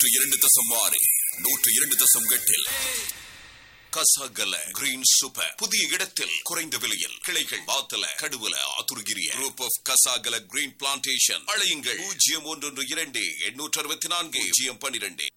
102.6 102.8 கசகல green super புதிய இடத்தில் குறைந்த விலையில் கிளைகள் Wattala Kaduwela Athurugiriya group of Kasagala green plantation அழையுங்கள் 0112 864 012